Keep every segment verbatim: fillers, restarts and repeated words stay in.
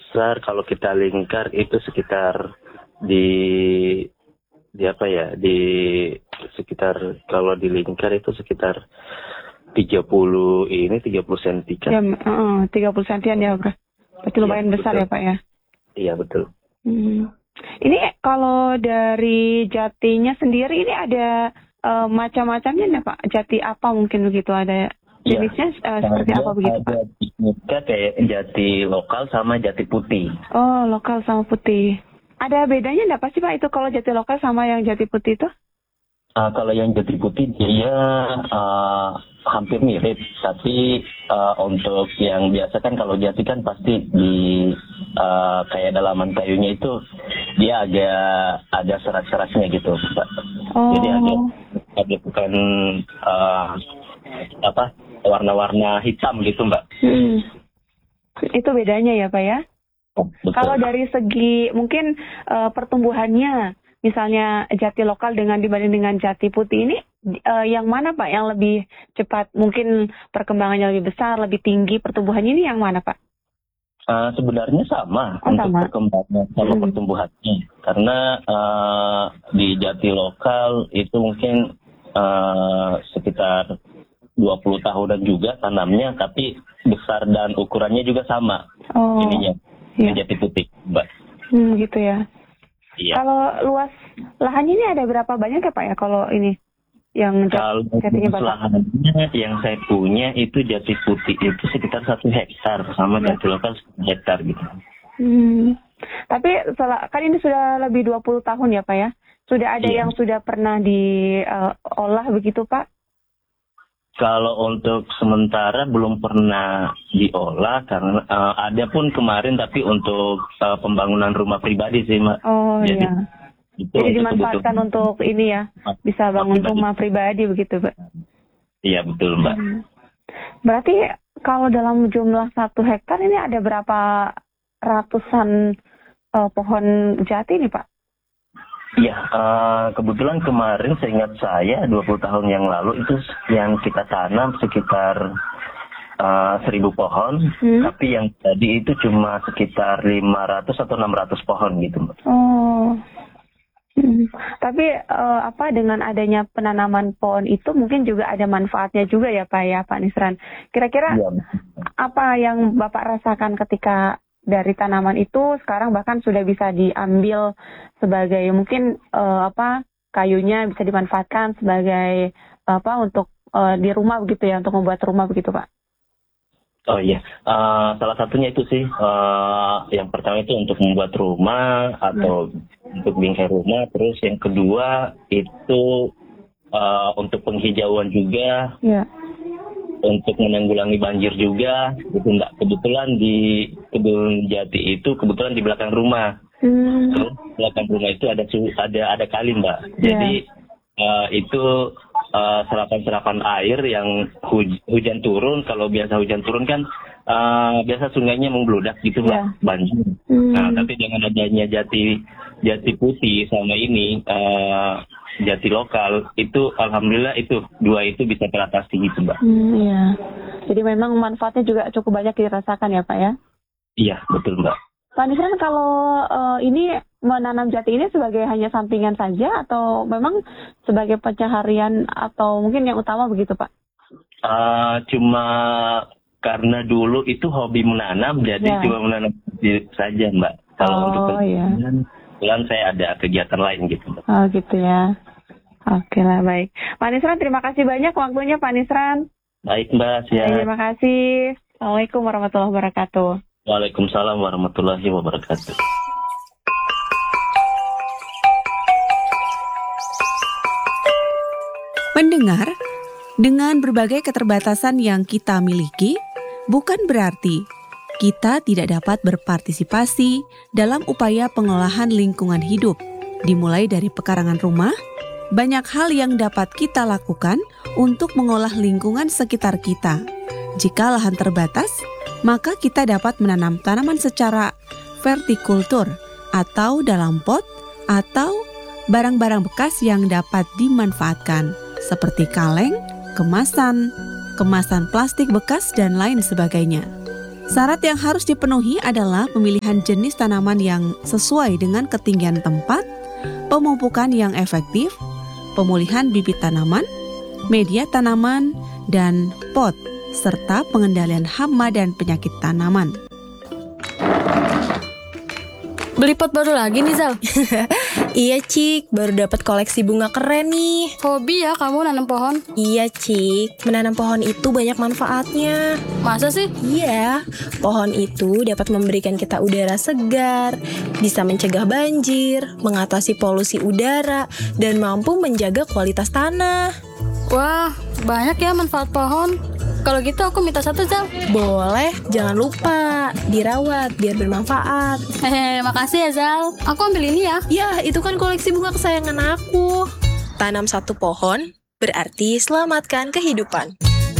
besar kalau kita lingkar itu sekitar di di apa ya di sekitar kalau di lingkar itu sekitar tiga puluh ini tiga puluh senti kan? Ya, uh, tiga puluh sentian ya, Bro. Berarti lumayan ya, besar betul. Ya, Pak ya? Iya, betul. Hmm. Ini kalau dari jatinya sendiri ini ada uh, macam-macamnya ya, Pak? Jati apa mungkin begitu? Ada jenisnya ya, uh, seperti apa begitu, Pak? Ada kayak jati lokal sama jati putih. Oh, lokal sama putih. Ada bedanya enggak pasti, Pak, itu kalau jati lokal sama yang jati putih itu? Uh, kalau yang jati putih dia uh, hampir mirip, tapi uh, untuk yang biasa kan kalau jati kan pasti di uh, kayak dalaman kayunya itu dia agak ada serat-seratnya gitu, Pak. Oh. Jadi ada ada bukan uh, apa warna-warna hitam gitu, Mbak. Hmm. Itu bedanya ya, Pak ya? Oh, kalau dari segi mungkin uh, pertumbuhannya, misalnya jati lokal dengan dibanding dengan jati putih ini, uh, yang mana Pak yang lebih cepat? Mungkin perkembangannya lebih besar, lebih tinggi pertumbuhannya ini yang mana Pak? Uh, sebenarnya sama oh, untuk sama. perkembangan sama hmm. pertumbuhannya, karena uh, di jati lokal itu mungkin uh, sekitar dua puluh tahunan juga tanamnya, tapi besar dan ukurannya juga sama. Oh, ininya iya. Jati putih, Mbak. Hmm, gitu ya. Iya. Kalau luas lahannya ini ada berapa banyak ya Pak ya kalau ini yang kalau jatinya lahannya yang saya punya itu jati putih itu sekitar satu hektar sama ya. Jati lokal satu hektar gitu. Hmm. Tapi setelah, kan ini sudah lebih dua puluh tahun ya Pak ya. Sudah ada ya. Yang sudah pernah diolah uh, begitu Pak? Kalau untuk sementara belum pernah diolah karena uh, ada pun kemarin tapi untuk uh, pembangunan rumah pribadi sih Mbak. Oh Jadi, iya. Itu Jadi untuk dimanfaatkan kebutuhan. Untuk ini ya, bisa bangun pribadi. Rumah pribadi begitu Pak? Iya betul Mbak. Hmm. Berarti kalau dalam jumlah satu hektar ini ada berapa ratusan uh, pohon jati nih Pak? Ya, uh, kebetulan kemarin seingat saya dua puluh tahun yang lalu itu yang kita tanam sekitar uh, seribu pohon, hmm? tapi yang tadi itu cuma sekitar lima ratus atau enam ratus pohon gitu, Mbak. Oh, hmm. Tapi uh, apa dengan adanya penanaman pohon itu mungkin juga ada manfaatnya juga ya Pak ya, Pak Nisran. Kira-kira ya, apa yang Bapak rasakan ketika dari tanaman itu sekarang bahkan sudah bisa diambil sebagai mungkin uh, apa kayunya bisa dimanfaatkan sebagai apa untuk uh, di rumah begitu ya, untuk membuat rumah begitu Pak? Oh iya, uh, salah satunya itu sih uh, yang pertama itu untuk membuat rumah atau hmm. untuk bingkai rumah, terus yang kedua itu uh, untuk penghijauan juga. Yeah. Untuk menanggulangi banjir juga, gitu enggak. Kebetulan di kebun jati itu kebetulan di belakang rumah. Hmm. Terus belakang rumah itu ada ada ada kali Mbak. Yeah. Jadi uh, itu uh, serapan-serapan air yang huj- hujan turun. Kalau biasa hujan turun kan uh, biasa sungainya membludak gitu Mbak, yeah. banjir. Hmm. Nah tapi dengan adanya jati jati putih sama ini uh, jati lokal itu alhamdulillah itu dua itu bisa teratasi gitu Mbak. Hmm, iya. Jadi memang manfaatnya juga cukup banyak dirasakan ya Pak ya? Iya betul Mbak. Pak Nisran kalau uh, ini menanam jati ini sebagai hanya sampingan saja atau memang sebagai pencaharian atau mungkin yang utama begitu Pak? Uh, cuma karena dulu itu hobi menanam jadi ya. Cuma menanam saja Mbak. Kalau oh, untuk penanam kebetulan saya ada kegiatan lain gitu Mbak. Oh gitu ya. Oke lah, baik. Pak Nisran, terima kasih banyak waktunya Pak Nisran. Baik Mbak, siap. Terima kasih. Assalamualaikum warahmatullahi wabarakatuh. Waalaikumsalam warahmatullahi wabarakatuh. Pendengar, dengan berbagai keterbatasan yang kita miliki, bukan berarti kita tidak dapat berpartisipasi dalam upaya pengolahan lingkungan hidup, dimulai dari pekarangan rumah. Banyak hal yang dapat kita lakukan untuk mengolah lingkungan sekitar kita. Jika lahan terbatas, maka kita dapat menanam tanaman secara vertikultur atau dalam pot atau barang-barang bekas yang dapat dimanfaatkan seperti kaleng, kemasan, kemasan plastik bekas dan lain sebagainya. Syarat yang harus dipenuhi adalah pemilihan jenis tanaman yang sesuai dengan ketinggian tempat, pemupukan yang efektif, pemulihan bibit tanaman, media tanaman, dan pot, serta pengendalian hama dan penyakit tanaman. Beli pot baru lagi nih, Zal? Iya, Cik. Baru dapat koleksi bunga keren nih. Hobi ya kamu nanam pohon? Iya, Cik. Menanam pohon itu banyak manfaatnya. Masa sih? Iya. Pohon itu dapat memberikan kita udara segar, bisa mencegah banjir, mengatasi polusi udara, dan mampu menjaga kualitas tanah. Wah, banyak ya manfaat pohon. Kalau gitu aku minta satu, Zal. Boleh, jangan lupa dirawat biar bermanfaat. Hehe, makasih ya, Zal. Aku ambil ini ya. Ya, itu kan koleksi bunga kesayangan aku. Tanam satu pohon berarti selamatkan kehidupan.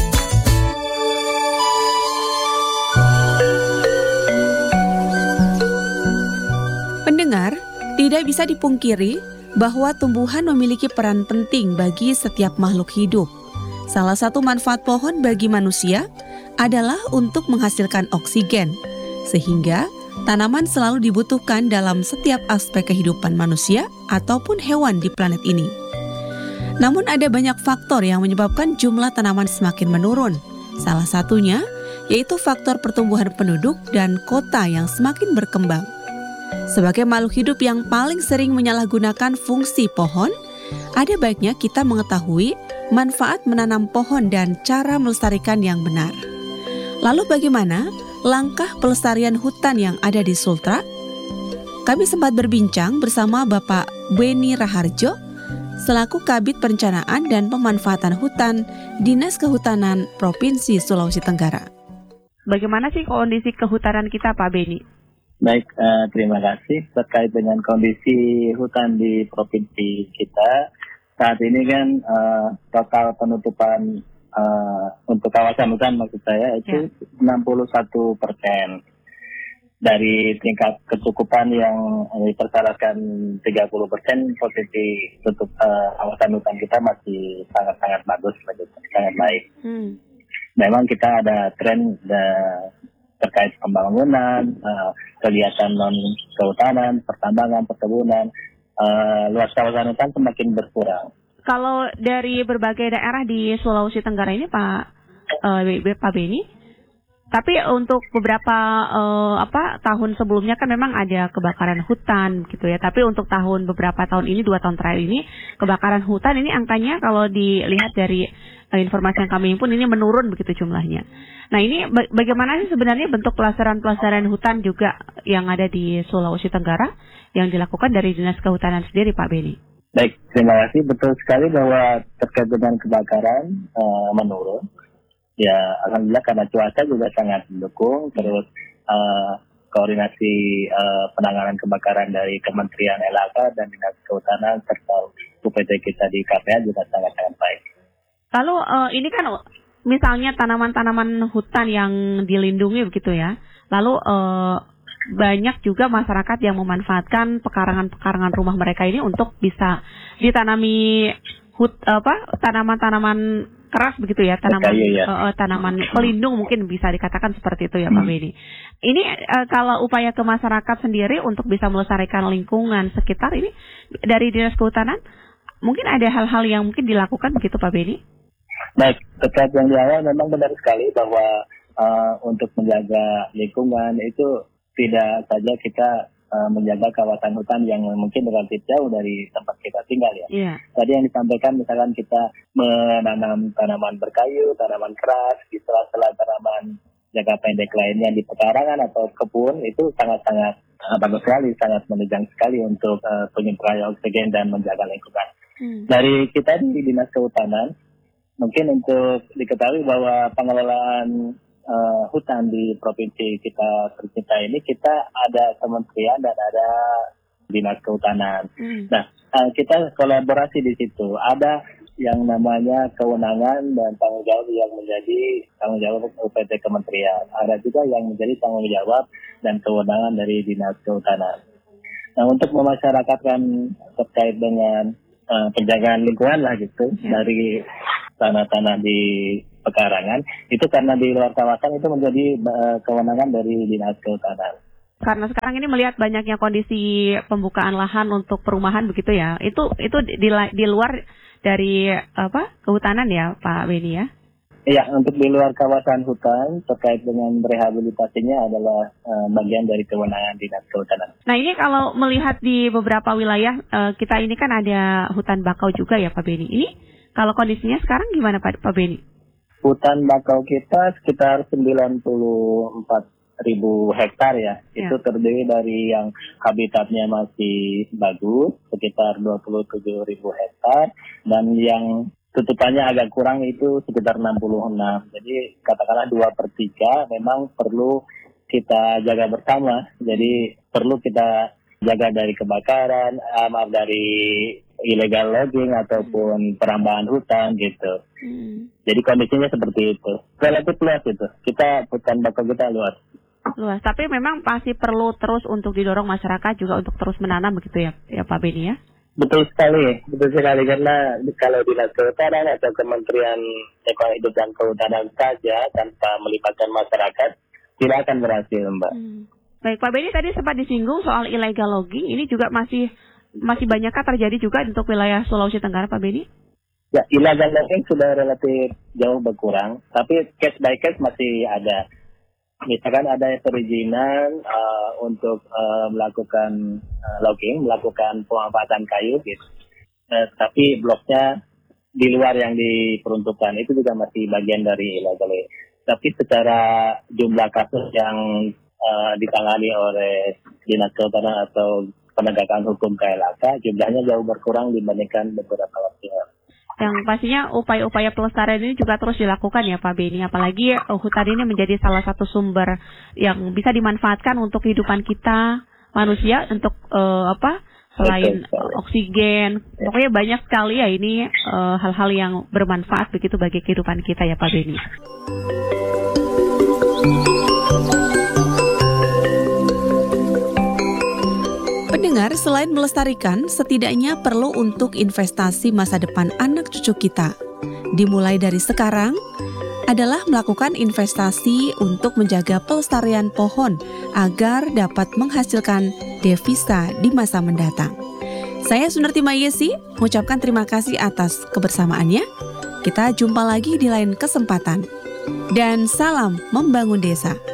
Pendengar, tidak bisa dipungkiri bahwa tumbuhan memiliki peran penting bagi setiap makhluk hidup. Salah satu manfaat pohon bagi manusia adalah untuk menghasilkan oksigen, sehingga tanaman selalu dibutuhkan dalam setiap aspek kehidupan manusia ataupun hewan di planet ini. Namun ada banyak faktor yang menyebabkan jumlah tanaman semakin menurun. Salah satunya yaitu faktor pertumbuhan penduduk dan kota yang semakin berkembang. Sebagai makhluk hidup yang paling sering menyalahgunakan fungsi pohon, ada baiknya kita mengetahui manfaat menanam pohon dan cara melestarikan yang benar. Lalu bagaimana langkah pelestarian hutan yang ada di Sultra? Kami sempat berbincang bersama Bapak Beni Raharjo, selaku Kabid Perencanaan dan Pemanfaatan Hutan Dinas Kehutanan Provinsi Sulawesi Tenggara. Bagaimana sih kondisi kehutanan kita, Pak Beni? Baik, uh, terima kasih. Terkait dengan kondisi hutan di provinsi kita, saat ini kan uh, total penutupan uh, untuk kawasan hutan maksud saya itu ya. enam puluh satu persen. Dari tingkat kecukupan yang dipersyaratkan tiga puluh persen, posisi tutup uh, kawasan hutan kita masih sangat-sangat bagus, sangat baik. Hmm. Memang kita ada tren uh, terkait pembangunan, uh, kegiatan non-kehutanan, pertambangan, perkebunan, uh, luas kawasan hutan semakin berkurang. Kalau dari berbagai daerah di Sulawesi Tenggara ini, Pak uh, Pak Beni, tapi untuk beberapa uh, apa tahun sebelumnya kan memang ada kebakaran hutan gitu ya. Tapi untuk tahun beberapa tahun ini, dua tahun terakhir ini, kebakaran hutan ini angkanya kalau dilihat dari uh, informasi yang kami himpun ini menurun begitu jumlahnya. Nah ini ba- bagaimana sih sebenarnya bentuk pelestarian-pelestarian hutan juga yang ada di Sulawesi Tenggara yang dilakukan dari Dinas Kehutanan sendiri, Pak Beni? Baik, terima kasih. Betul sekali bahwa terkait dengan kebakaran uh, menurun. Ya, alhamdulillah karena cuaca juga sangat mendukung. Terus uh, koordinasi uh, penanganan kebakaran dari Kementerian L H K dan Dinas Kehutanan serta U P T kita di K P A juga sangat-sangat baik. Lalu uh, ini kan misalnya tanaman-tanaman hutan yang dilindungi begitu ya. Lalu uh, banyak juga masyarakat yang memanfaatkan pekarangan-pekarangan rumah mereka ini untuk bisa ditanami hut apa tanaman-tanaman keras begitu ya, tanaman Kayu, ya. uh, tanaman pelindung mungkin bisa dikatakan seperti itu ya, hmm. Pak Beni. Ini uh, kalau upaya ke masyarakat sendiri untuk bisa melestarikan lingkungan sekitar ini dari Dinas Kehutanan, mungkin ada hal-hal yang mungkin dilakukan begitu, Pak Beni? Baik, terkait yang di awal memang benar sekali bahwa uh, untuk menjaga lingkungan itu tidak saja kita uh, menjaga kawasan hutan yang mungkin relatif jauh dari tempat kita tinggal ya. Yeah. Tadi yang disampaikan misalkan kita menanam tanaman berkayu, tanaman keras, di sela-sela tanaman jangka pendek lainnya di pekarangan atau kebun, itu sangat-sangat uh, bagus sekali, sangat menunjang sekali untuk uh, penyemprotan oksigen dan menjaga lingkungan. Hmm. Dari kita di Dinas Kehutanan, mungkin untuk diketahui bahwa pengelolaan Uh, hutan di provinsi kita tercinta ini, kita ada kementerian dan ada Dinas Kehutanan. Hmm. Nah, uh, kita kolaborasi di situ. Ada yang namanya kewenangan dan tanggung jawab yang menjadi tanggung jawab U P T kementerian. Ada juga yang menjadi tanggung jawab dan kewenangan dari Dinas Kehutanan. Nah, untuk memasyarakatkan terkait dengan uh, penjagaan lingkungan lah gitu, yeah. dari tanah-tanah di pekarangan, itu karena di luar kawasan itu menjadi uh, kewenangan dari Dinas Kehutanan. Karena sekarang ini melihat banyaknya kondisi pembukaan lahan untuk perumahan begitu ya, itu itu di, di luar dari apa kehutanan ya Pak Beni ya? Iya, untuk di luar kawasan hutan terkait dengan rehabilitasinya adalah uh, bagian dari kewenangan Dinas Kehutanan. Nah ini kalau melihat di beberapa wilayah uh, kita ini kan ada hutan bakau juga ya Pak Beni. Ini kalau kondisinya sekarang gimana Pak Pak Beni? Hutan bakau kita sekitar sembilan puluh empat ribu hektar ya. ya. Itu terdiri dari yang habitatnya masih bagus sekitar dua puluh tujuh ribu hektar dan yang tutupannya agak kurang itu sekitar enam puluh enam. Jadi katakanlah dua per tiga memang perlu kita jaga bersama. Jadi perlu kita jaga dari kebakaran, maaf dari illegal logging ataupun perambahan hutan gitu. Hmm. Jadi kondisinya seperti itu. Relatif luas itu. Kita hutan bakau kita luas. Luas, tapi memang pasti perlu terus untuk didorong masyarakat juga untuk terus menanam begitu ya, ya Pak Beni ya? Betul sekali, betul sekali karena kalau Dinas Kehutanan atau Kementerian Lingkungan Hidup dan Kehutanan saja tanpa melibatkan masyarakat tidak akan berhasil, Mbak. Hmm. Baik, Pak Beni tadi sempat disinggung soal illegal logging, ini juga masih masih banyakkah terjadi juga untuk wilayah Sulawesi Tenggara, Pak Beni? Ya, illegal logging sudah relatif jauh berkurang, tapi case by case masih ada. Misalkan ada perizinan uh, untuk uh, melakukan uh, logging, melakukan pemanfaatan kayu gitu. Uh, tapi bloknya di luar yang diperuntukkan itu juga masih bagian dari illegal. Tapi secara jumlah kasus yang uh, ditangani oleh Dinas Kehutanan atau penegakan hukum K L H K jumlahnya jauh berkurang dibandingkan beberapa waktu lalu. Yang pastinya upaya-upaya pelestarian ini juga terus dilakukan ya Pak Beni, apalagi uh, hutan ini menjadi salah satu sumber yang bisa dimanfaatkan untuk kehidupan kita manusia untuk uh, apa selain uh, oksigen, pokoknya banyak sekali ya ini uh, hal-hal yang bermanfaat begitu bagi kehidupan kita ya Pak Beni. Pendengar, selain melestarikan, setidaknya perlu untuk investasi masa depan anak cucu kita. Dimulai dari sekarang, adalah melakukan investasi untuk menjaga pelestarian pohon agar dapat menghasilkan devisa di masa mendatang. Saya Sunarti Mayesi, mengucapkan terima kasih atas kebersamaannya. Kita jumpa lagi di lain kesempatan. Dan salam membangun desa.